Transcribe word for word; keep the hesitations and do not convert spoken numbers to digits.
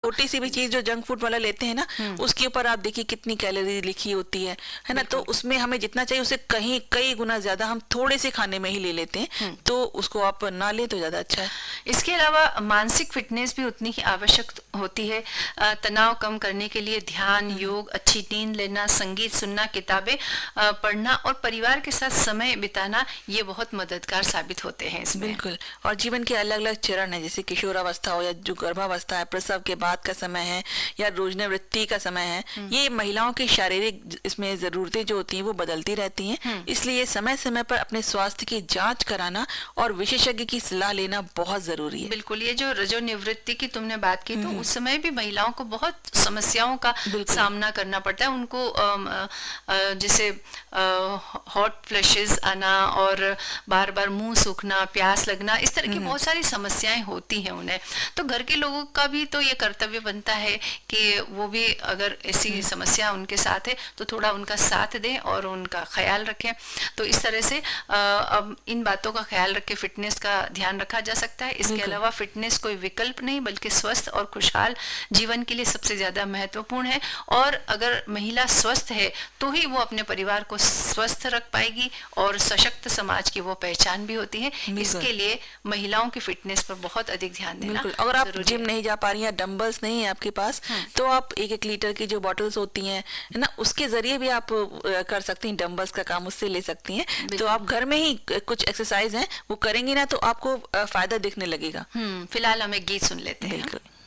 छोटी सी भी चीज जो जंक फूड वाला लेते हैं ना, उसके ऊपर आप देखिए कितनी कैलोरी लिखी होती है है ना, तो उसमें हमें जितना चाहिए उससे कहीं कई गुना ज्यादा हम थोड़े से खाने में ही ले लेते हैं, तो उसको आप ना ले तो ज्यादा अच्छा है। इसके अलावा मानसिक फिटनेस भी उतनी ही आवश्यक होती है। तनाव कम करने के लिए ध्यान, योग, अच्छी नींद लेना, संगीत सुनना, किताबें पढ़ना और परिवार के साथ समय बिताना, ये बहुत मददगार साबित होते हैं इसमें। बिल्कुल। और जीवन के अलग अलग चरण है, जैसे किशोरावस्था हो या जो गर्भावस्था है, प्रसव के बाद का समय है या रोजनिवृत्ति का समय है, ये महिलाओं की शारीरिक इसमें जरूरतें जो होती हैं वो बदलती रहती हैं, इसलिए समय समय पर अपने स्वास्थ्य की जांच कराना और विशेषज्ञ की सलाह लेना बहुत जरूरी है। बिल्कुल। ये जो रजोनिवृत्ति की तुमने बात की, तो उस समय भी महिलाओं को बहुत समस्याओं का सामना करना पड़ता है। उनको जैसे हॉट फ्लैशेस आना और बार बार मुंह सूखना, प्यास लगना, इस तरह की बहुत सारी समस्याएं होती हैं उन्हें। तो घर के लोगों का भी तो ये कर्तव्य बनता है कि वो भी अगर ऐसी समस्या उनके साथ है तो थोड़ा उनका साथ दें और उनका ख्याल रखें। तो इस तरह से अब इन बातों का ख्याल रख के फिटनेस का ध्यान रखा जा सकता है। इसके अलावा फिटनेस कोई विकल्प नहीं बल्कि स्वस्थ और खुशहाल जीवन के लिए सबसे ज्यादा महत्वपूर्ण है। और अगर महिला स्वस्थ है तो ही वो अपने परिवार को स्वस्थ रख पाएगी और सशक्त समाज की वो पहचान भी होती है। इसके लिए महिलाओं की फिटनेस पर बहुत अधिक ध्यान देना। अगर आप जिम नहीं जा पा रही हैं, डंबल्स नहीं है आपके पास, तो आप एक एक लीटर की जो बॉटल्स होती हैं है ना, उसके जरिए भी आप कर सकती हैं, डंबल्स का काम उससे ले सकती हैं। तो आप घर में ही कुछ एक्सरसाइज हैं वो करेंगी ना तो आपको फायदा दिखने लगेगा। हम्म फिलहाल हमें गीत सुन लेते हैं। बिल्कुल।